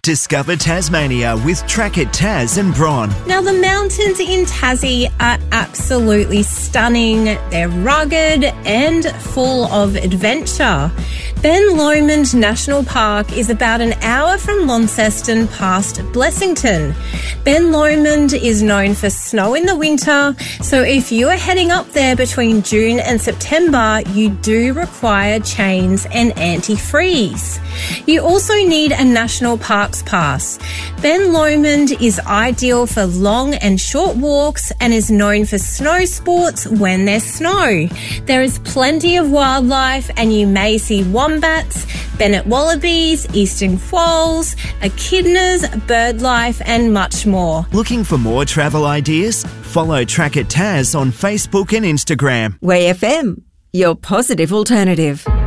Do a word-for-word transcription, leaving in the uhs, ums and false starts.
Discover Tasmania with Track It Tas and Bron. Now, the mountains in Tassie are absolutely stunning. They're rugged and full of adventure. Ben Lomond National Park is about an hour from Launceston past Blessington. Ben Lomond is known for snow in the winter, so if you are heading up there between June and September, you do require chains and antifreeze. You also need a National Parks Pass. Ben Lomond is ideal for long and short walks and is known for snow sports when there's snow. There is plenty of wildlife and you may see wombats, Bennett wallabies, eastern quolls, echidnas, birdlife and much more. Looking for more travel ideas? Follow Track It Tas on Facebook and Instagram. Way F M, your positive alternative.